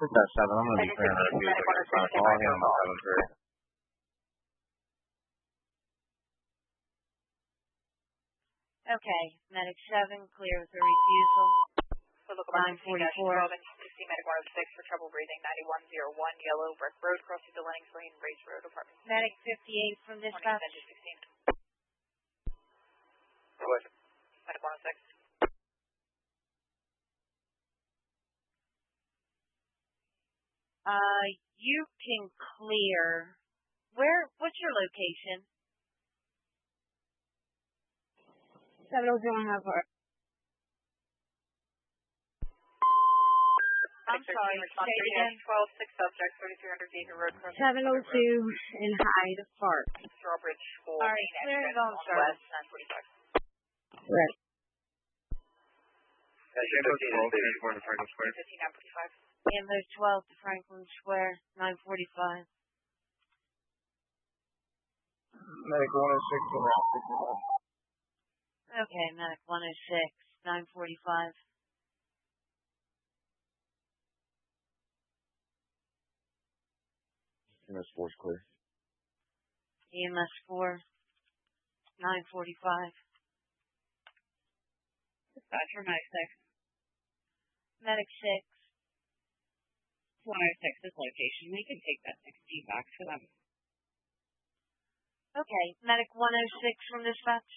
That's 7. I'm going to be clearing her views. I got a phone call. I'll handle my 7-3. Okay, medic 7, clear with a refusal. So look about 944. 16, medic 106 for trouble breathing, 9101 Yellow Brick Road, crossing the Lennings Lane, Race Road, apartment. Medic 58 from dispatch. 16. Medic 106. You can clear. What's your location? 702 High Park. I'm sorry, say it again. 12-6 subject, 3300 Gager Road, crossing 702 in Hyde Park. Strawbridge School. All right, clear and go on service. West, 945. Right. Jambo 12, 10 Franklin Square. 15945. Jambo 12 to Franklin Square, 945. Medic 106 and Route 55. Okay, medic 106, 945. EMS 4 is clear. EMS 4, 945. Dispatcher, medic 6. Medic 6. 106 is location. We can take that 16 back for them. Okay, medic 106 from dispatch.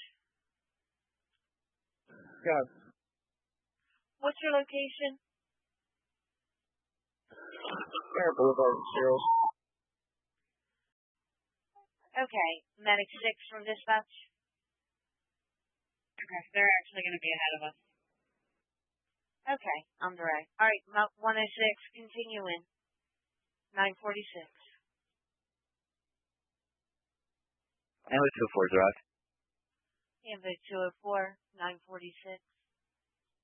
Got What's your location? Air Boulevard Cereals. Okay, medic 6 from dispatch. Okay, they're actually going to be ahead of us. Okay, I'm direct. All right, 106, continue in. 946. Ambulance 204 direct. Ambulance 204, 946.